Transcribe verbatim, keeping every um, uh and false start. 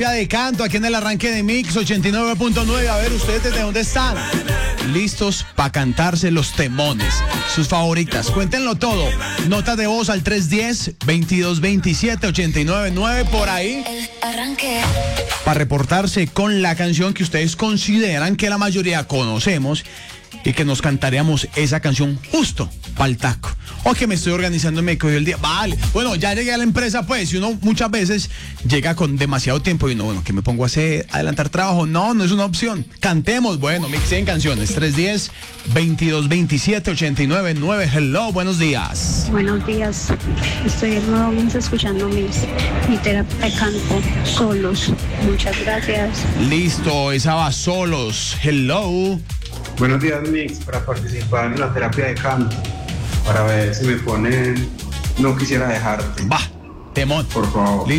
De canto aquí en el arranque de Mix ochenta y nueve punto nueve. A ver, ¿ustedes desde dónde están? Listos para cantarse los temones, sus favoritas. Cuéntenlo todo. Notas de voz al tres uno cero, veintidós veintisiete, ochenta y nueve nueve por ahí. Para reportarse con la canción que ustedes consideran que la mayoría conocemos y que nos cantaríamos esa canción justo pa'l taco. O que me estoy organizando y me cogió el día. Vale, bueno, ya llegué a la empresa, pues, y uno muchas veces llega con demasiado tiempo y uno, bueno, ¿qué me pongo a hacer? ¿Adelantar trabajo? No, no es una opción. Cantemos, bueno, mixen canciones. tres uno cero, veintidós veintisiete, ochenta y nueve nueve. Hello, buenos días. Buenos días. Estoy de nuevo escuchando mis, mi terapia de canto, Solos. Muchas gracias. Listo, esa va, Solos. Hello. Buenos días, Mix, para participar en la terapia de canto. Para ver si me ponen No Quisiera Dejarte. Va, temón. Por favor. Listo.